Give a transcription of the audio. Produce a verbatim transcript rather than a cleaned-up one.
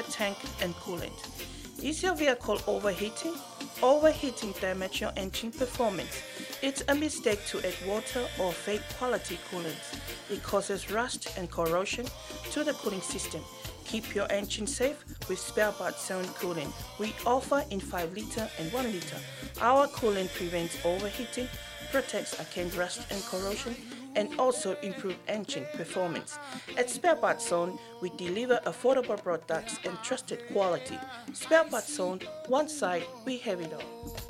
the tank and coolant. Is your vehicle overheating? Overheating damages your engine performance. It's a mistake to add water or fake quality coolant. It causes rust and corrosion to the cooling system. Keep your engine safe with Spare Parts Zone coolant. We offer in five liter and one liter. Our coolant prevents overheating, protects against rust and corrosion, and also improve engine performance. At Spare Parts Zone, we deliver affordable products and trusted quality. Spare Parts Zone, one side, we have it all.